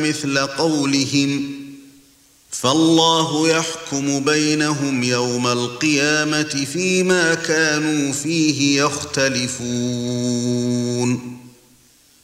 مثل قولهم فالله يحكم بينهم يوم القيامة فيما كانوا فيه يختلفون